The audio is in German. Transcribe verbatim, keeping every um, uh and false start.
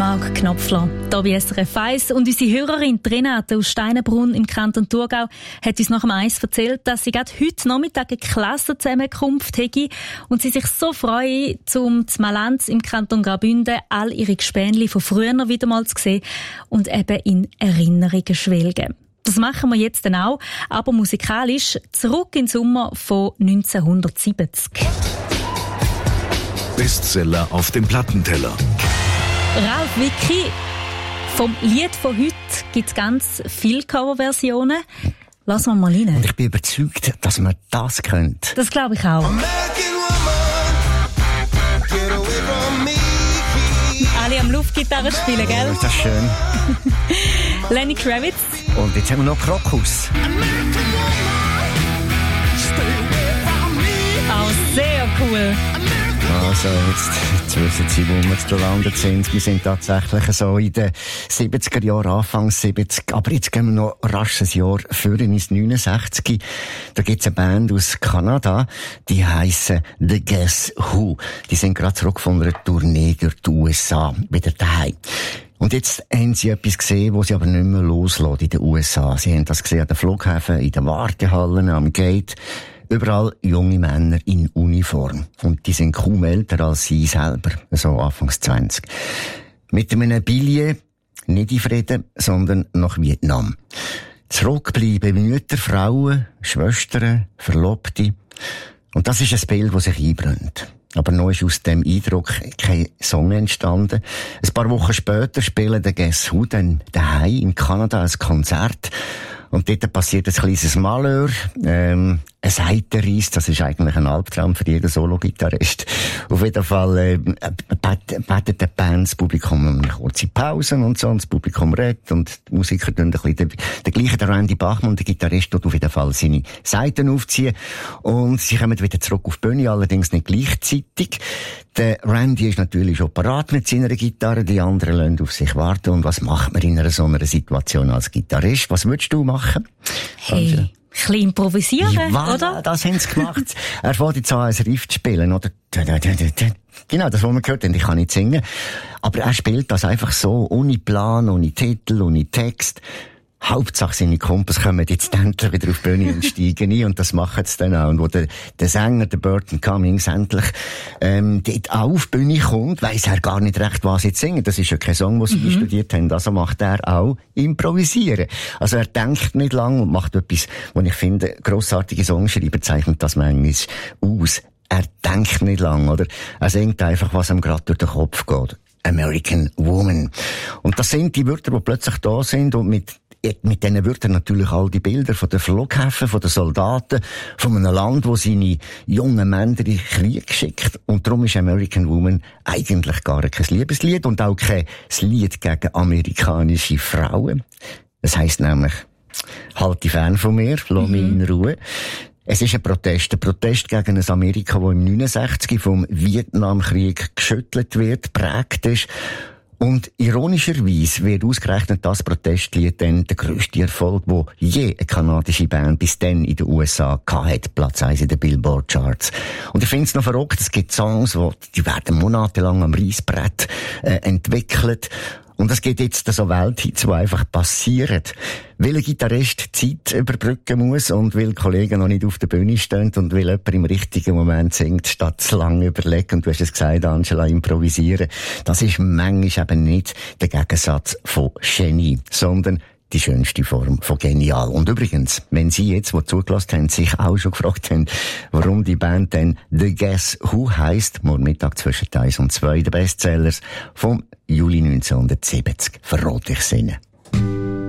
Marc Knopfler, hier bei S R F eins. Und unsere Hörerin Renate aus Steinenbrunn im Kanton Thurgau hat uns nach dem Eis erzählt, dass sie gerade heute Nachmittag eine Klassenzusammenkunft hätte und sie sich so freue, zum Zmalanz im Kanton Graubünden all ihre Gespänli von früher wieder mal zu sehen und eben in Erinnerungen schwelgen. Das machen wir jetzt dann auch, aber musikalisch zurück in den Sommer von neunzehnhundertsiebzig. Bestseller auf dem Plattenteller. Ralf Wicki, vom Lied von heute gibt es ganz viele Coverversionen. Lassen wir mal rein. Und ich bin überzeugt, dass man das könnte. Das glaube ich auch. Alle am Luftgitarre spielen, gell? Ist das schön. Lenny Kravitz. Und jetzt haben wir noch Krokus. Auch sehr cool. Also, jetzt, jetzt wissen Sie, wo wir gelandet sind. Wir sind tatsächlich so in den siebziger Jahren, Anfang siebzig. Aber jetzt gehen wir noch rasch ein Jahr früher ins neunundsechzig. Da gibt's eine Band aus Kanada, die heissen The Guess Who. Die sind gerade zurück von einer Tournee durch die U S A, wieder daheim. Und jetzt haben sie etwas gesehen, wo sie aber nicht mehr loslassen in den U S A. Sie haben das gesehen an den Flughäfen, in den Wartehallen, am Gate. Überall junge Männer in Uniform. Und die sind kaum älter als sie selber, so Anfangs zwanzig. Mit einem Billet, nicht in Frieden, sondern nach Vietnam. Zurückbleiben Mütter, Frauen, Schwestern, Verlobte. Und das ist ein Bild, das sich einbrennt. Aber noch ist aus dem Eindruck kein Song entstanden. Ein paar Wochen später spielen der Guess Who dann daheim in Kanada ein Konzert. Und dort passiert ein kleines Malheur, ähm, ein Seitenreis, das ist eigentlich ein Albtraum für jeden Solo-Gitarrist. Auf jeden Fall, äh, betet die Band, das Publikum eine kurze Pause und so, und das Publikum redet, und die Musiker tun ein bisschen, der, der gleiche, der Randy Bachmann, der Gitarrist, tut auf jeden Fall seine Seiten aufziehen, und sie kommen wieder zurück auf die Bühne, allerdings nicht gleichzeitig. Der Randy ist natürlich schon parat mit seiner Gitarre, die anderen lassen auf sich warten. Und was macht man in einer so einer Situation als Gitarrist? Was würdest du machen? Hey, ein bisschen improvisieren, ja, oder? Das haben sie gemacht. Er fährt jetzt an, ein Riff zu spielen, oder? Genau, das, was wir gehört haben, ich kann nicht singen. Aber er spielt das einfach so, ohne Plan, ohne Titel, ohne Text. Hauptsache seine Kumpels kommen jetzt endlich wieder auf die Bühne und steigen ein, und das machen sie dann auch. Und wo der, der Sänger, der Burton Cummings, endlich ähm, dort auch auf die Bühne kommt, weiss er gar nicht recht, was sie jetzt singen. Das ist ja kein Song, den sie mhm. studiert haben. Also macht er auch improvisieren. Also er denkt nicht lang und macht etwas, wo ich finde, grossartige Songschreiber zeichnet das manchmal aus. Er denkt nicht lang, oder? Er singt einfach, was ihm gerade durch den Kopf geht. American Woman. Und das sind die Wörter, die plötzlich da sind, und mit Mit diesen Wörtern natürlich all die Bilder von den Flughäfen, von den Soldaten, von einem Land, wo seine jungen Männer in den Krieg schickt. Und darum ist American Woman eigentlich gar kein Liebeslied und auch kein Lied gegen amerikanische Frauen. Es heisst nämlich, halt dich fern von mir, lass mich in Ruhe. Es ist ein Protest, ein Protest gegen ein Amerika, das im neunundsechzig vom Vietnamkrieg geschüttelt wird, prägt ist. Und ironischerweise wird ausgerechnet das Protestlied dann der grösste Erfolg, wo je eine kanadische Band bis dann in den U S A hatte, Platz eins in den Billboard-Charts. Und ich finde es noch verrückt, es gibt Songs, wo, die werden monatelang am Reissbrett äh, entwickelt. Und es gibt jetzt so Welthits, die einfach passieren. Weil ein Gitarrist Zeit überbrücken muss und weil Kollegen noch nicht auf der Bühne stehen und weil jemand im richtigen Moment singt, statt zu lange überlegen. Und du hast es gesagt, Angela, improvisieren. Das ist manchmal eben nicht der Gegensatz von Genie, sondern die schönste Form von genial. Und übrigens, wenn Sie jetzt, die zugelassen haben, sich auch schon gefragt haben, warum die Band denn The Guess Who heisst, morgen Mittag zwischen eins und zwei, der Bestsellers vom Juli neunzehnhundertsiebzig, verrate ich es Ihnen.